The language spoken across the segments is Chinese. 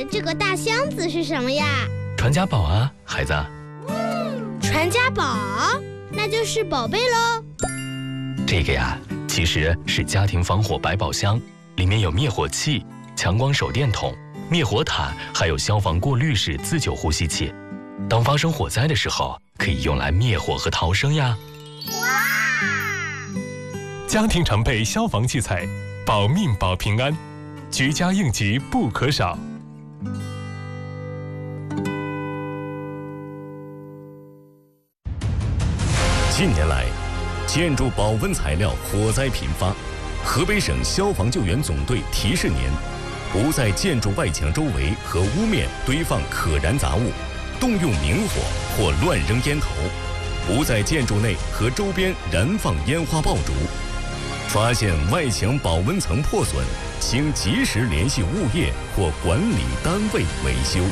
的这个大箱子是什么呀？ 传家宝啊，孩子。 传家宝，那就是宝贝喽。 这个呀，其实是家庭防火百宝箱，里面有灭火器、强光手电筒、灭火毯，还有消防过滤式自救呼吸器。当发生火灾的时候，可以用来灭火和逃生呀。 哇！ 家庭常备消防器材，保命保平安，居家应急不可少。 近年来，建筑保温材料火灾频发，河北省消防救援总队提示您：不在建筑外墙周围和屋面堆放可燃杂物，动用明火或乱扔烟头，不在建筑内和周边燃放烟花爆竹。发现外墙保温层破损，请及时联系物业或管理单位维修。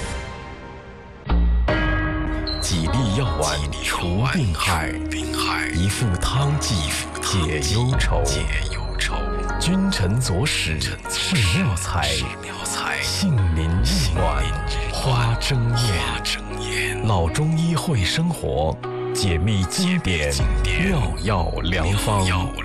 几粒药丸除病害，一副汤剂解忧愁。君臣佐使是妙才，杏林玉暖花争艳。老中医会生活，解密经典妙药良方。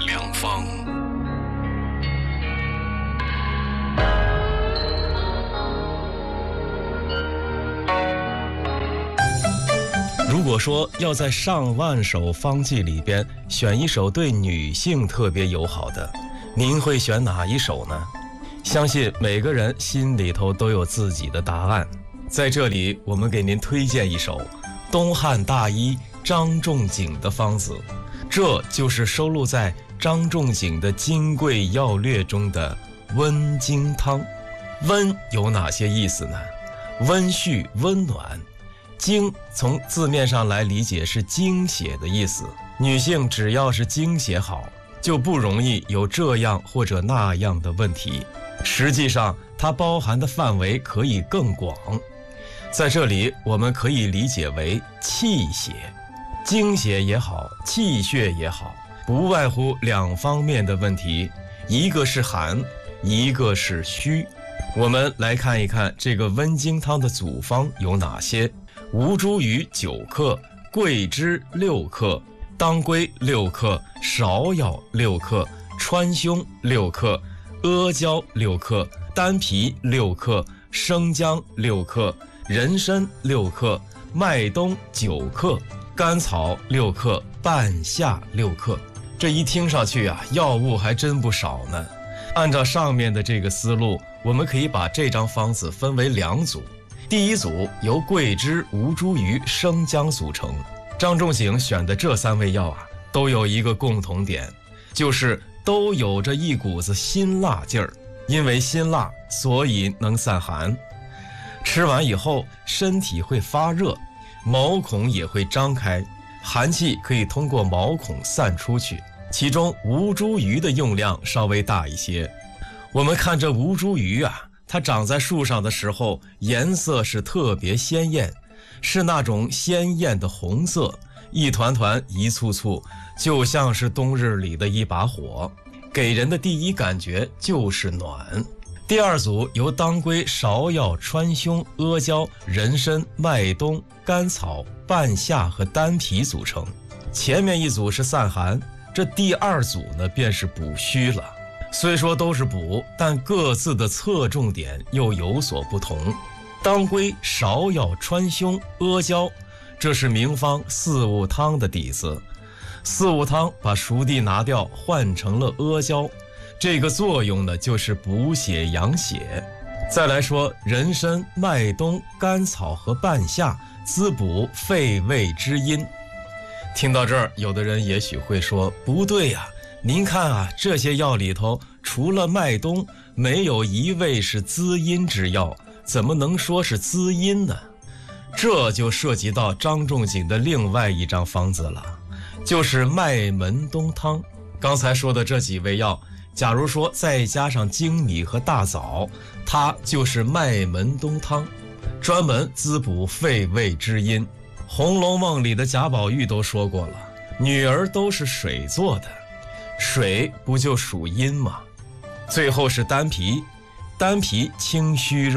如果说要在上万首方剂里边选一首对女性特别友好的，您会选哪一首呢？相信每个人心里头都有自己的答案。在这里，我们给您推荐一首东汉大医张仲景的方子，这就是收录在张仲景的《金匮要略》中的温经汤。温有哪些意思呢？温煦、温暖。经从字面上来理解是经血的意思，女性只要是经血好，就不容易有这样或者那样的问题。实际上，它包含的范围可以更广。在这里，我们可以理解为气血，经血也好，气血也好，不外乎两方面的问题，一个是寒，一个是虚。我们来看一看这个温经汤的组方有哪些。吴茱萸9克，桂枝6克，当归6克，芍药6克，川芎6克，阿胶6克，丹皮6克，生姜6克，人参6克，麦冬9克，甘草6克，半夏6克。这一听上去啊，药物还真不少呢。按照上面的这个思路，我们可以把这张方子分为2组。第一组由桂枝、吴茱萸、生姜组成。张仲景选的这3味药啊，都有一个共同点，就是都有着一股子辛辣劲儿。因为辛辣，所以能散寒。吃完以后，身体会发热，毛孔也会张开，寒气可以通过毛孔散出去。其中吴茱萸的用量稍微大一些。我们看这吴茱萸啊，它长在树上的时候，颜色是特别鲜艳，是那种鲜艳的红色，一团团一簇簇，就像是冬日里的一把火，给人的第一感觉就是暖。第二组由当归、芍药、川芎、阿胶、人参、麦冬、甘草、半夏和丹皮组成。前面一组是散寒，这第二组呢便是补虚了。虽说都是补，但各自的侧重点又有所不同。当归、芍药、川芎、阿胶，这是名方四物汤的底子。四物汤把熟地拿掉，换成了阿胶，这个作用呢就是补血养血。再来说人参、麦冬、甘草和半夏，滋补肺胃之阴。听到这儿，有的人也许会说，不对呀，您看啊，这些药里头除了麦冬，没有一味是滋阴之药，怎么能说是滋阴呢？这就涉及到张仲景的另外一张方子了，就是麦门冬汤。刚才说的这几味药，假如说再加上粳米和大枣，它就是麦门冬汤，专门滋补肺胃之阴。《红楼梦》里的贾宝玉都说过了，女儿都是水做的，水不就属阴吗？最后是丹皮，丹皮清虚热，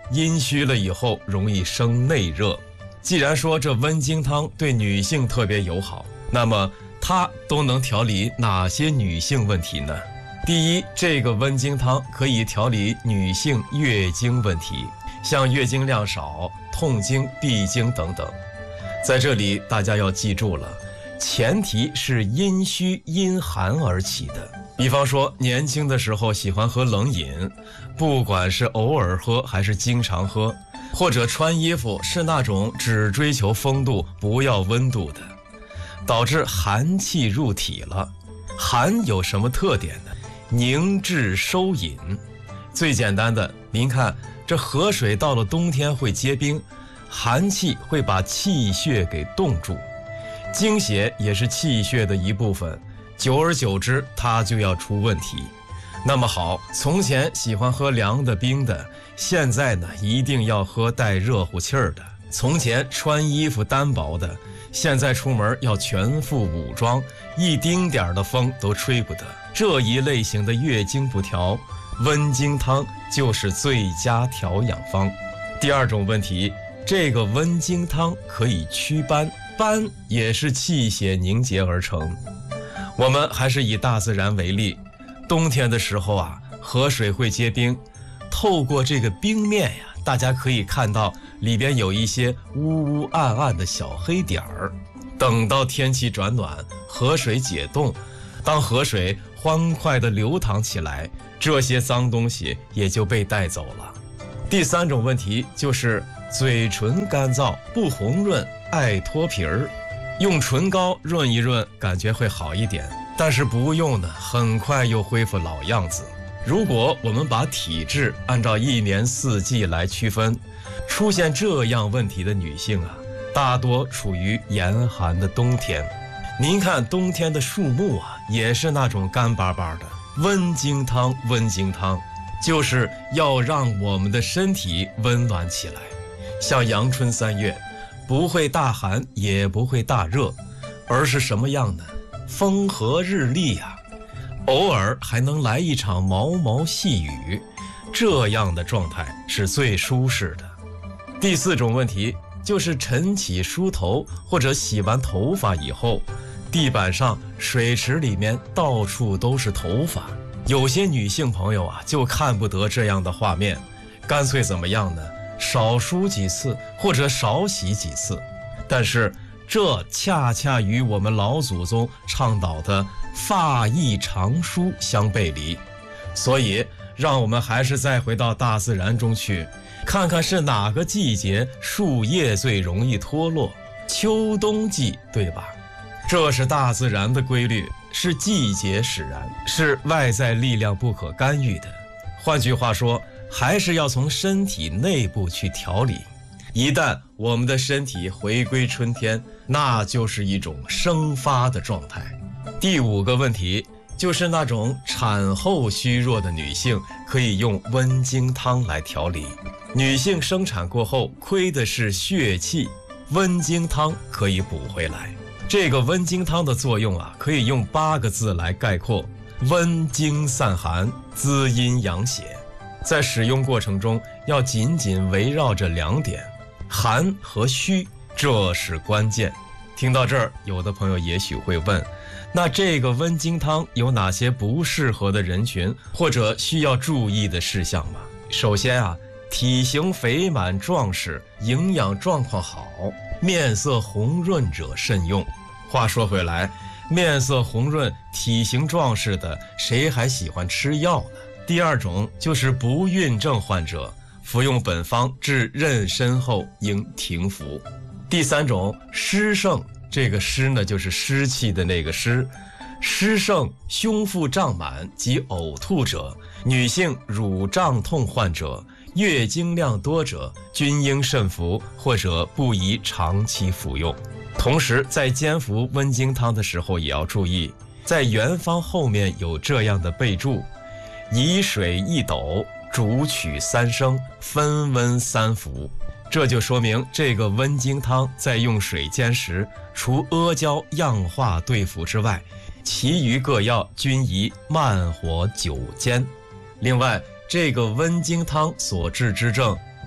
阴虚了以后容易生内热。既然说这温经汤对女性特别友好，那么它都能调理哪些女性问题呢？第一，这个温经汤可以调理女性月经问题，像月经量少、痛经、闭经等等。在这里大家要记住了，前提是阴虚阴寒而起的。比方说年轻的时候喜欢喝冷饮，不管是偶尔喝还是经常喝，或者穿衣服是那种只追求风度不要温度的，导致寒气入体了。寒有什么特点呢？凝滞收引。最简单的，您看这河水到了冬天会结冰，寒气会把气血给冻住，经血也是气血的一部分，久而久之它就要出问题。那么好，从前喜欢喝凉的冰的，现在呢一定要喝带热乎气儿的。从前穿衣服单薄的，现在出门要全副武装，一丁点的风都吹不得。这一类型的月经不调，温经汤就是最佳调养方。第二种问题，这个温经汤可以祛斑，斑也是气血凝结而成。我们还是以大自然为例，冬天的时候啊，河水会结冰，透过这个冰面呀，大家可以看到里边有一些乌乌暗暗的小黑点儿。等到天气转暖，河水解冻，当河水欢快地流淌起来，这些脏东西也就被带走了。第三种问题就是嘴唇干燥、不红润、爱脱皮儿，用唇膏润一润，感觉会好一点，但是不用呢，很快又恢复老样子。如果我们把体质按照一年四季来区分，出现这样问题的女性啊，大多处于严寒的冬天。您看冬天的树木啊，也是那种干巴巴的。温经汤就是要让我们的身体温暖起来。像阳春3月，不会大寒也不会大热，而是什么样呢？风和日丽啊，偶尔还能来一场毛毛细雨，这样的状态是最舒适的。第四种问题就是晨起梳头或者洗完头发以后，地板上、水池里面到处都是头发。有些女性朋友啊，就看不得这样的画面，干脆怎么样呢？少梳几次或者少洗几次。但是这恰恰与我们老祖宗倡导的发易常梳相背离。所以让我们还是再回到大自然中去，看看是哪个季节树叶最容易脱落。秋冬季，对吧？这是大自然的规律，是季节使然，是外在力量不可干预的。换句话说，还是要从身体内部去调理。一旦我们的身体回归春天，那就是一种生发的状态。第5个问题就是那种产后虚弱的女性，可以用温经汤来调理。女性生产过后亏的是血气，温经汤可以补回来。这个温经汤的作用啊，可以用8个字来概括：温经散寒，滋阴养血。在使用过程中要紧紧围绕着2点，寒和虚，这是关键。听到这儿，有的朋友也许会问，那这个温经汤有哪些不适合的人群或者需要注意的事项吗？首先啊，体型肥满壮实、营养状况好、面色红润者慎用。话说回来，面色红润、体型壮实的，谁还喜欢吃药呢？第2种就是不孕症患者，服用本方至妊娠后应停服。第3种湿盛，这个湿呢就是湿气的那个湿，湿盛、胸腹胀满及呕吐者，女性乳胀痛患者、月经量多者，均应慎服或者不宜长期服用。同时在煎服温经汤的时候也要注意，在原方后面有这样的备注：以水1斗，煮取3升，分温3服。这就说明这个温经汤在用水煎时，除阿胶样化对服之外，其余各药均宜慢火久煎。另外，这个温经汤所治之症，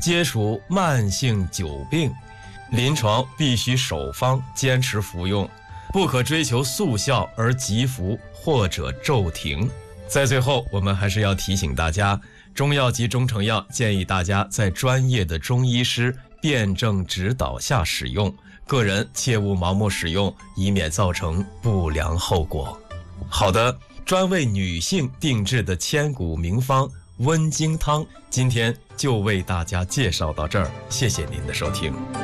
皆属慢性久病，临床必须守方，坚持服用，不可追求速效而急服或者骤停。在最后，我们还是要提醒大家，中药及中成药建议大家在专业的中医师辩证指导下使用，个人切勿盲目使用，以免造成不良后果。好的，专为女性定制的千古名方温经汤，今天就为大家介绍到这儿，谢谢您的收听。